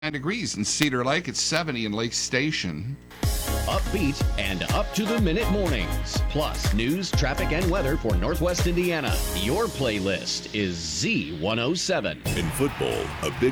degrees in Cedar Lake. It's 70 in Lake Station. Upbeat and up-to-the-minute mornings. Plus, news, traffic, and weather for Northwest Indiana. Your playlist is Z107. In football, a big